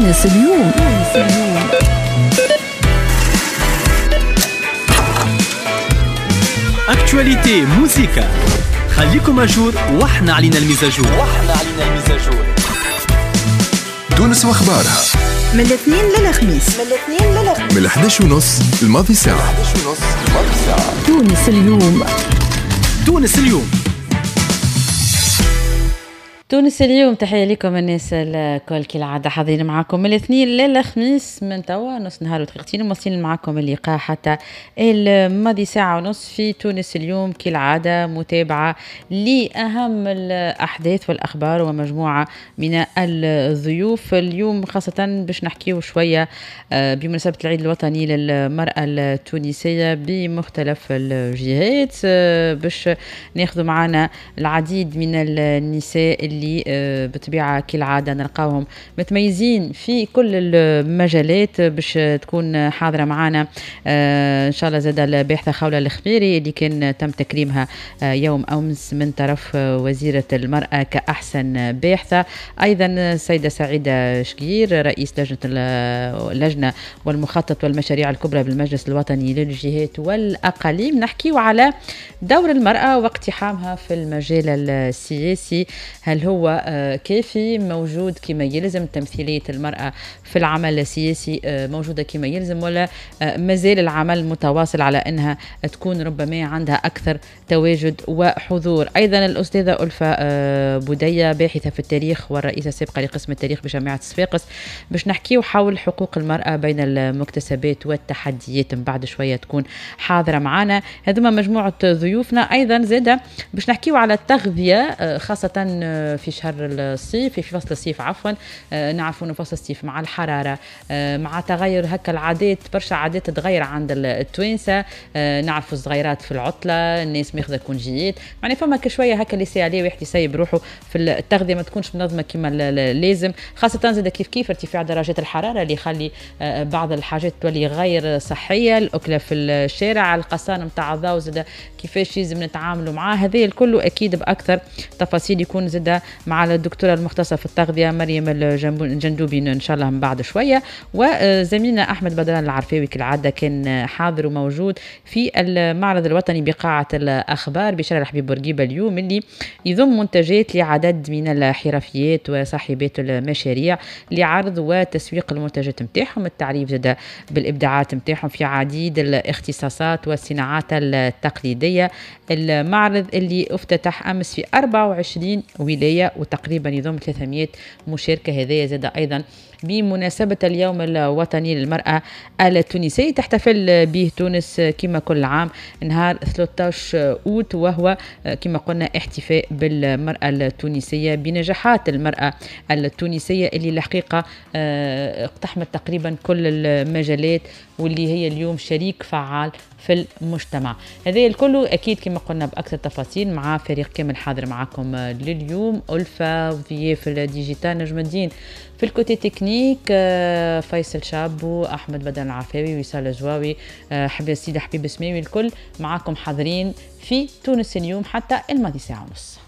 تونس اليوم. اكتواليتي موسيقى، خليكم اجور واحنا علينا المزاجور. تونس واخبارها من الاثنين للخميس، من 11:30 الماضي ساعة. تونس اليوم. تونس اليوم. تونس اليوم، تحية لكم الناس الكل كالعادة حاضرين معاكم من الاثنين للخميس من توا نص نهار وتقيقتين، ومواصلين معاكم اللقاء حتى الماضي ساعة ونص في تونس اليوم كالعادة، متابعة لأهم الأحداث والأخبار ومجموعة من الضيوف. اليوم خاصة باش نحكيو شوية بمناسبة العيد الوطني للمرأة التونسية بمختلف الجهات، باش ناخذ معنا العديد من النساء اللي بطبيعة كالعادة نلقاهم متميزين في كل المجالات، باش تكون حاضرة معنا إن شاء الله زاد الباحثة خولة الخبيري اللي كان تم تكريمها يوم أمس من طرف وزيرة المرأة كأحسن باحثة. أيضا السيدة سعيدة شقير رئيس اللجنة والمخطط والمشاريع الكبرى بالمجلس الوطني للجهات والأقاليم. نحكيو على دور المرأة واقتحامها في المجال السياسي، هل هو كافي موجود كما يلزم؟ تمثيلية المرأة في العمل السياسي موجودة كما يلزم، ولا مازال العمل متواصل على أنها تكون ربما عندها أكثر تواجد وحضور؟ أيضا الأستاذة ألفة بودية باحثة في التاريخ والرئيسة السابقة لقسم التاريخ بجامعة صفاقس، باش نحكيو حول حقوق المرأة بين المكتسبات والتحديات. من بعد شوية تكون حاضرة معنا. هذوما مجموعة ضيوفنا. أيضا زادة باش نحكيو على التغذية، خاصة في شهر الصيف، في فصل الصيف عفوا. نعرفوا أنه فصل الصيف مع الحرارة، مع تغير هكا العادات، برشا عادات تتغير عند التوانسة. نعرفوا الصغيرات في العطلة، الناس ماخذة كونجيات، يعني فما كشوية هكا اللي عليه واحد يسيب روحه في التغذية، ما تكونش منظمة كما لازم، خاصة زاد كيف ارتفاع درجات الحرارة اللي يخلي بعض الحاجات تولي غير صحية. الأكلة في الشارع، القصان متاع الضوء، زاد كيفاش لازم نتعاملوا معاه. هذه الكل أكيد بأكثر تفاصيل يكون زاد مع الدكتورة المختصة في التغذية مريم الجندوبي إن شاء الله من بعد شوية، وزميلنا أحمد بدران العرفاوي كالعادة كان حاضر وموجود في المعرض الوطني بقاعة الأخبار بشارع الحبيب بورقيبة اليوم، اللي يضم منتجات لعدد من الحرفيات وصاحبات المشاريع لعرض وتسويق المنتجات متاعهم، التعريف زاد بالإبداعات متاعهم في عديد الاختصاصات والصناعات التقليدية. المعرض اللي افتتح أمس في 24 ولاية وتقريبا يضم 300 مشاركة. هذا زاد أيضا بمناسبة اليوم الوطني للمرأة التونسية، تحتفل به تونس كما كل عام نهار 13 أوت، وهو كما قلنا احتفاء بالمرأة التونسية، بنجاحات المرأة التونسية اللي الحقيقة اقتحمت تقريبا كل المجالات، واللي هي اليوم شريك فعال في المجتمع. هذا الكل أكيد كما قلنا بأكثر تفاصيل مع فريق كامل حاضر معكم لليوم. ألفة وضياف الديجيتال، نجم الدين في الكوتي تكنيك، فيصل شابو، أحمد بدر العرفاوي، وصال الجواوي، حبيب السيدة حبيب اسماوي، الكل معكم حاضرين في تونس اليوم حتى الماضي ساعة ونص.